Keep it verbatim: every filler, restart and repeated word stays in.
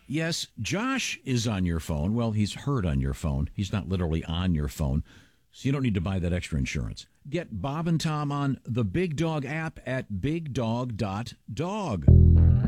Yes, Josh is on your phone. Well, he's heard on your phone. He's not literally on your phone. So you don't need to buy that extra insurance. Get Bob and Tom on the Big Dog app at big dog dot dog.